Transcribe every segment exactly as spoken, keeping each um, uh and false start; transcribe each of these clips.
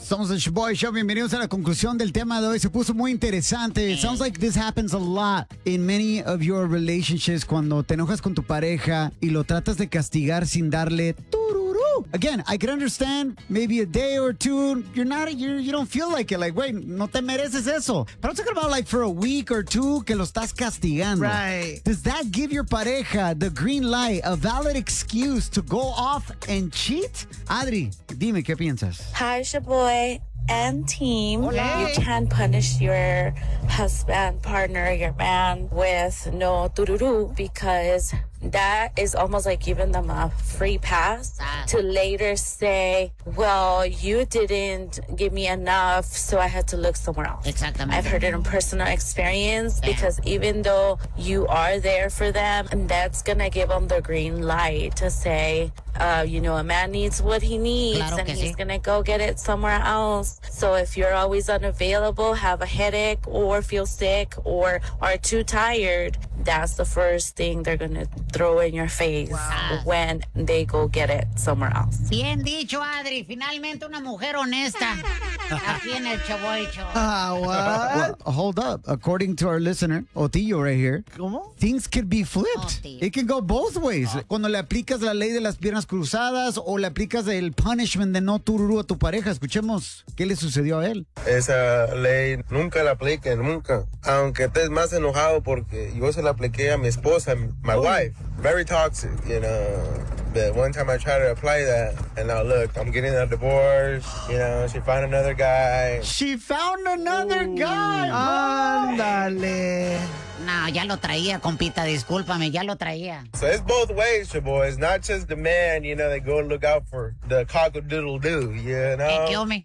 Somos el Shaboy Show. Bienvenidos a la conclusión del tema de hoy. Se puso muy interesante. It sounds like this happens a lot in many of your relationships cuando te enojas con tu pareja y lo tratas de castigar sin darle tururú. Again, I can understand maybe a day or two you're not you're, you don't feel like it. Like, wait, no te mereces eso. But I'm talking about like for a week or two que lo estás castigando. Right. Does that give your pareja the green light, a valid excuse to go off and cheat? Adri, dime, ¿qué piensas? Hi, Shaboy and team. Hola. You can punish your husband, partner, your man with no tururu because that is almost like giving them a free pass to later say, well, you didn't give me enough, so I had to look somewhere else. Exactamente. I've heard it in personal experience because even though you are there for them, that's going to give them the green light to say, uh, you know, a man needs what he needs Claro and que he's sí. going to go get it somewhere else. So if you're always unavailable, have a headache or feel sick or are too tired, that's the first thing they're going to throw in your face when they go get it somewhere else. Bien dicho, Adri. Finalmente una mujer honesta. Aquí en el Shaboy Show. Ah, Well, what? hold up. According to our listener, Otillo right here, ¿Cómo? things could be flipped. Otillo. It can go both ways. Cuando le aplicas la ley de las piernas cruzadas o le aplicas el punishment de no tururú a tu pareja. Escuchemos qué le sucedió a él. Esa ley nunca la apliquen, nunca. Aunque estés más enojado porque yo se la apliqué a mi esposa, my wife. Very toxic, you know. But one time I tried to apply that, and now look, I'm getting a divorce. You know, she found another guy. She found another guy. Ándale. No, ya lo traía, compita. Discúlpame, ya lo traía. So it's both ways, your boys. Not just the man, you know, they go look out for the cock-a-doodle-doo, you Eh, ¿Qué know. hombre?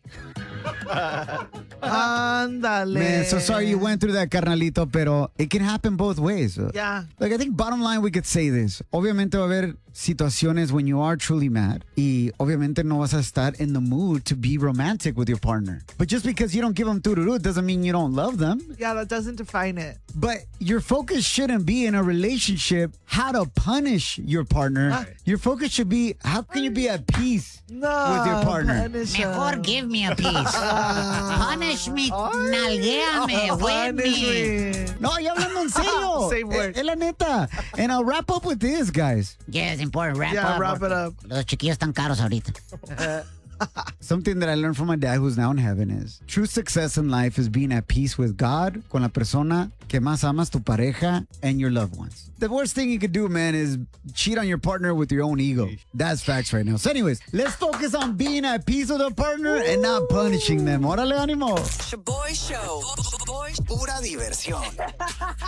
Ándale. Man, so sorry you went through that, carnalito, pero it can happen both ways. Yeah. Like, I think bottom line we could say this. Obviamente va a haber situaciones when you are truly mad y obviamente no vas a estar in the mood to be romantic with your partner. But just because you don't give them tururú doesn't mean you don't love them. Yeah, that doesn't define it. But your focus shouldn't be in a relationship how to punish your partner. Ah. Your focus should be how can you be at peace No. with your partner. punish Mejor him. give me a piece. Punish me, nalguéame, Oh, whip punish me. me. No, ya hablando en serio. Same word. Es la neta. And I'll wrap up with this, guys. Yes, important. Wrap Yeah, up. wrap it up. Los chiquillos están caros ahorita. Something that I learned from my dad who's now in heaven is true success in life is being at peace with God, con la persona que más amas, tu pareja, and your loved ones. The worst thing you could do, man, is cheat on your partner with your own ego. That's facts right now. So anyways, let's focus on being at peace with our partner and not punishing them. Órale, ánimo. Shaboy Show. Pura diversión.